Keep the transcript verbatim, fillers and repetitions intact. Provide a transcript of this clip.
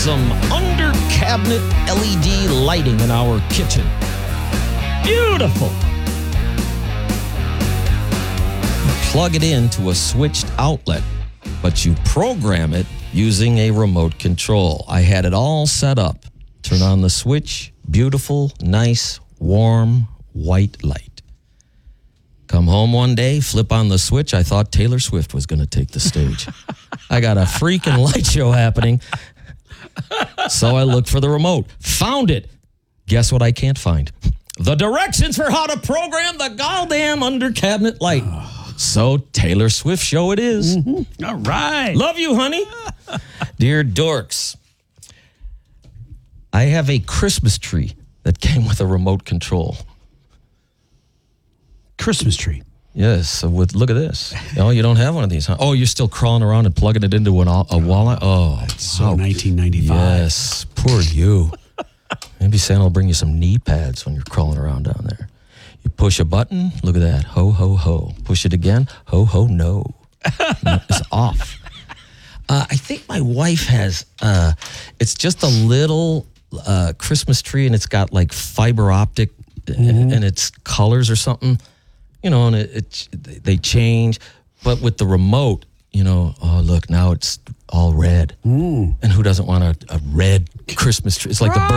Some under cabinet L E D lighting in our kitchen. Beautiful. You plug it into a switched outlet, but you program it using a remote control. I had it all set up. Turn on the switch. Beautiful, nice, warm, white light. Come home one day, flip on the switch. I thought Taylor Swift was going to take the stage. I got a freaking light show happening. So I looked for the remote. Found it. Guess what I can't find? The directions for how to program the goddamn under cabinet light. Oh. So Taylor Swift show it is. Mm-hmm. All right. Love you, honey. Dear dorks, I have a Christmas tree that came with a remote control. Christmas tree. Yes. So with look at this. Oh, you don't have one of these, huh? Oh, you're still crawling around and plugging it into an, a wallet. Oh, that's so nineteen ninety-five. Yes. Poor you. Maybe Santa will bring you some knee pads when you're crawling around down there. You push a button. Look at that. Ho, ho, ho. Push it again. Ho, ho, no. No, it's off. Uh, I think my wife has, uh, it's just a little uh, Christmas tree, and it's got like fiber optic mm-hmm. and, and it's colors or something. You know, and it, it they change. But with the remote, you know, oh, look, now it's all red. Mm. And who doesn't want a, a red Christmas tree? It's like the bird.